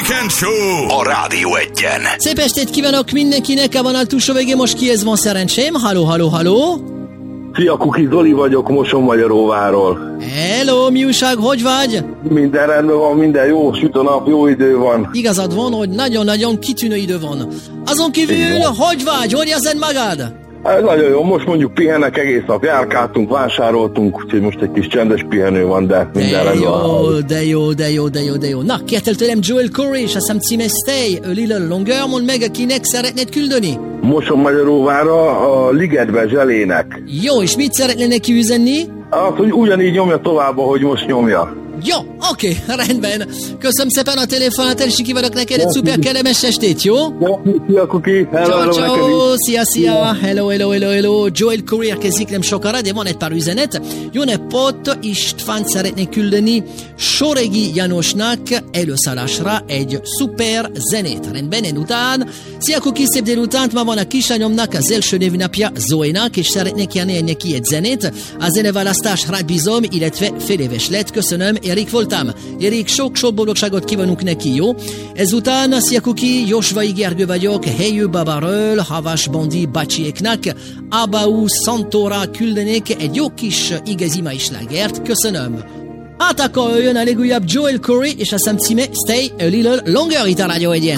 Weekend Show a Rádió Egyen. Szép estét kívánok mindenkinek, a vonal túlsó végén most kihez van szerencsém? Halló. Szia, Kuki, Zoli vagyok, Mosonmagyaróváról. Hello, mi újság, hogy vagy? Minden rendben van, minden jó, süt a nap, jó idő van. Igazad van, hogy nagyon-nagyon kitűnő idő van. Azon kívül, hogy vagy? Hogy érzed magad? Ez nagyon jó, most mondjuk pihenek, egész nap járkáltunk, vásároltunk, úgyhogy most egy kis csendes pihenő van, de minden rendben van. De jó. Na, kértél tőlem Joel Corey, és azt hiszem címe Stay a Little Longer, mondd meg, kinek szeretnéd küldeni? Mosonmagyaróvára a Ligetbe Zselének. Jó, és mit szeretnél neki üzenni? Azt, hogy ugyanígy nyomja tovább, ahogy most nyomja. Jó, oké, rendben. Köszönöm szépen a telefonát, és kívánok neked egy szuper kellemes estét, jó? Szia, Kuki. Ciao. Szia. Hello. Joel Corey érkezik nem sokára, de van egy pár üzenet. Jó napot, István szeretnék küldeni Soregi Jánosnak előszállásra egy szuper zenét. Rendben, után. Szia, Kuki, szép délutánt, ma van a kislányomnak az első névnapja Zoénak, és szeretnék járni neki egy zenét. A zeneválasztás rábízom, illetve fél éves lett. Köszönöm, Erik voltam. Erik, sok boldogságot kívánunk neki, jó? Ezután, szia, Kuki, Jósvai Gergő vagyok, Helyő Babaről, Havas Bondi bácsiéknak, Abau Santora küldenék egy jó kis igazi mai slágert. Köszönöm. Hát akkor jön a legújabb Joel Corey, és a szám címe Stay a Little Longer itt a Rádió Egyen.